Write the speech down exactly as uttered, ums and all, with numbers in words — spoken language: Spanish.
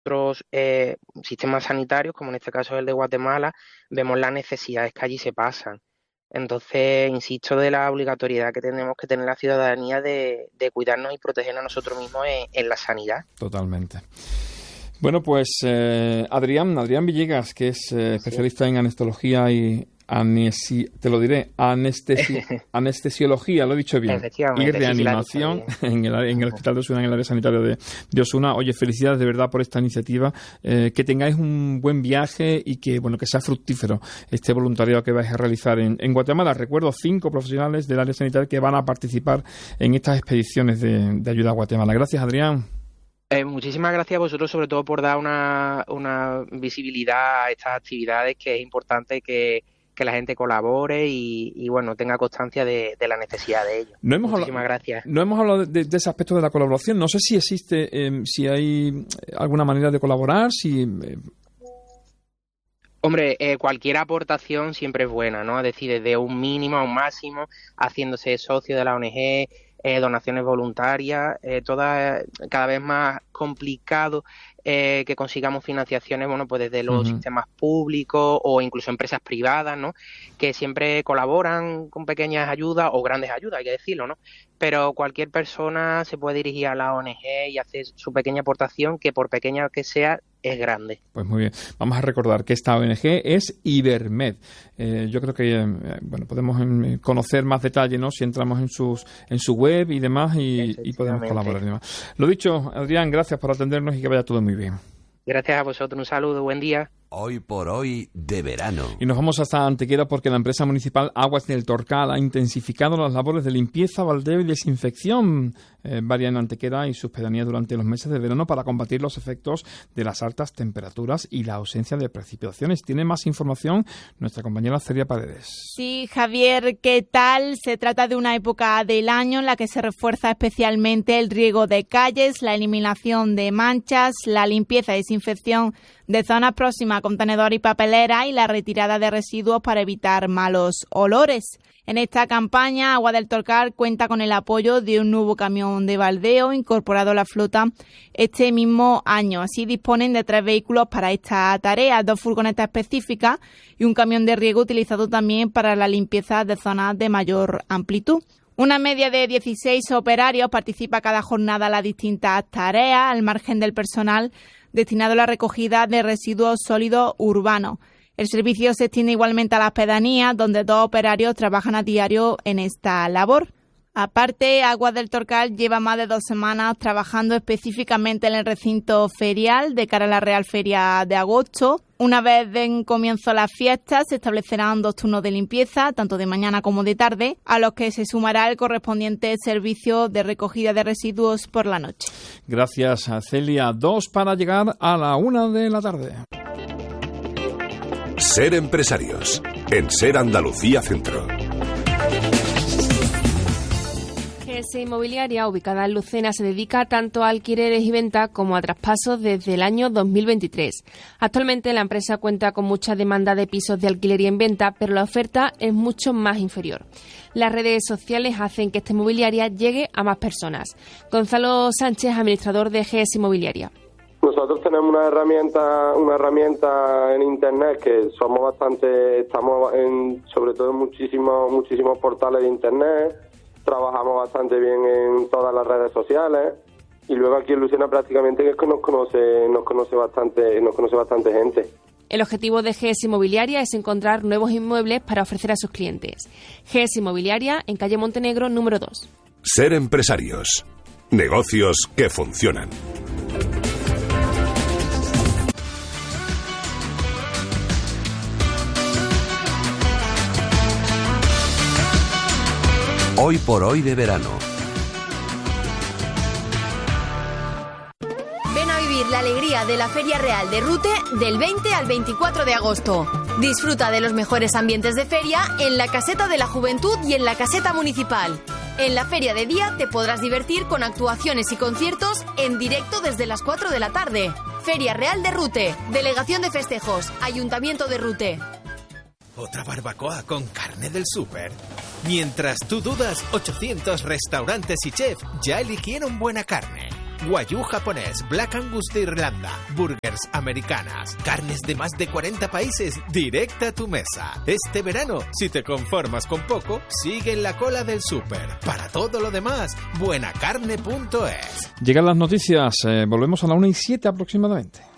otros eh, sistemas sanitarios, como en este caso el de Guatemala, vemos las necesidades que allí se pasan. Entonces, insisto de la obligatoriedad que tenemos que tener la ciudadanía de, de cuidarnos y protegernos a nosotros mismos en, en la sanidad. Totalmente. Bueno, pues eh, Adrián, Adrián Villegas, que es eh, especialista sí. en anestología y anesi, te lo diré, anestesi, anestesiología, lo he dicho bien, y reanimación sí, en, el, en el Hospital de Osuna, en el área sanitaria de, de Osuna. Oye, felicidades de verdad por esta iniciativa, eh, que tengáis un buen viaje y que bueno que sea fructífero este voluntariado que vais a realizar en, en Guatemala. Recuerdo cinco profesionales del área sanitaria que van a participar en estas expediciones de, de ayuda a Guatemala. Gracias, Adrián. Eh, muchísimas gracias a vosotros, sobre todo por dar una, una visibilidad a estas actividades, que es importante que que la gente colabore y, y bueno, tenga constancia de, de la necesidad de ello. No hemos Muchísimas hablado, gracias. No hemos hablado de, de ese aspecto de la colaboración. No sé si existe, eh, si hay alguna manera de colaborar, si... Eh... Hombre, eh, cualquier aportación siempre es buena, ¿no? Es decir, desde un mínimo a un máximo, haciéndose socio de la O N G, eh, donaciones voluntarias, eh, toda, cada vez más complicado eh, que consigamos financiaciones, bueno, pues desde los uh-huh. sistemas públicos o incluso empresas privadas, ¿no? Que siempre colaboran con pequeñas ayudas o grandes ayudas, hay que decirlo, ¿no? Pero cualquier persona se puede dirigir a la O N G y hacer su pequeña aportación, que por pequeña que sea, es grande. Pues muy bien. Vamos a recordar que esta O N G es Ibermed. Eh, yo creo que eh, bueno podemos eh, conocer más detalle, ¿no? Si entramos en sus en su web y demás y, y podemos colaborar y demás. Lo dicho, Adrián, gracias por atendernos y que vaya todo muy bien. Gracias a vosotros. Un saludo. Buen día. Hoy por hoy de verano. Y nos vamos hasta Antequera porque la empresa municipal Aguas del Torcal ha intensificado las labores de limpieza, baldeo y desinfección eh, varias en Antequera y sus pedanías durante los meses de verano para combatir los efectos de las altas temperaturas y la ausencia de precipitaciones. Tiene más información nuestra compañera Celia Paredes. Sí, Javier, ¿qué tal? Se trata de una época del año en la que se refuerza especialmente el riego de calles, la eliminación de manchas, la limpieza y desinfección de zonas próximas a contenedor y papelera y la retirada de residuos para evitar malos olores. En esta campaña, Agua del Torcal cuenta con el apoyo de un nuevo camión de baldeo incorporado a la flota este mismo año. Así disponen de tres vehículos para esta tarea, dos furgonetas específicas y un camión de riego utilizado también para la limpieza de zonas de mayor amplitud. Una media de dieciséis operarios participa cada jornada en las distintas tareas, al margen del personal destinado a la recogida de residuos sólidos urbanos. El servicio se extiende igualmente a las pedanías, donde dos operarios trabajan a diario en esta labor. Aparte, Aguas del Torcal lleva más de dos semanas trabajando específicamente en el recinto ferial de cara a la Real Feria de agosto. Una vez den comienzo las fiestas, se establecerán dos turnos de limpieza, tanto de mañana como de tarde, a los que se sumará el correspondiente servicio de recogida de residuos por la noche. Gracias, Celia. Dos para llegar a la una de la tarde. Ser empresarios, en Ser Andalucía Centro. G S Inmobiliaria, ubicada en Lucena, se dedica tanto a alquileres y venta como a traspasos desde el año dos mil veintitrés. Actualmente la empresa cuenta con mucha demanda de pisos de alquiler y en venta, pero la oferta es mucho más inferior. Las redes sociales hacen que esta inmobiliaria llegue a más personas. Gonzalo Sánchez, administrador de G S Inmobiliaria. Nosotros tenemos una herramienta, una herramienta en internet que somos bastante, estamos en, sobre todo en muchísimos, muchísimos portales de internet, trabajamos bastante bien en todas las redes sociales y luego aquí en Lucena prácticamente es que nos conoce, nos conoce bastante, nos conoce bastante gente. El objetivo de G S Inmobiliaria es encontrar nuevos inmuebles para ofrecer a sus clientes. G S Inmobiliaria en calle Montenegro número dos. Ser empresarios, negocios que funcionan. Hoy por hoy de verano. Ven a vivir la alegría de la Feria Real de Rute del veinte al veinticuatro de agosto. Disfruta de los mejores ambientes de feria en la Caseta de la Juventud y en la Caseta Municipal. En la feria de día te podrás divertir con actuaciones y conciertos en directo desde las cuatro de la tarde. Feria Real de Rute, Delegación de Festejos, Ayuntamiento de Rute. Otra barbacoa con carne del súper. Mientras tú dudas, ochocientos restaurantes y chefs ya eligieron buena carne. Wagyu japonés, Black Angus de Irlanda, burgers americanas, carnes de más de cuarenta países, directa a tu mesa. Este verano, si te conformas con poco, sigue en la cola del súper. Para todo lo demás, buenacarne punto es. Llegan las noticias, eh, volvemos a la una y siete aproximadamente.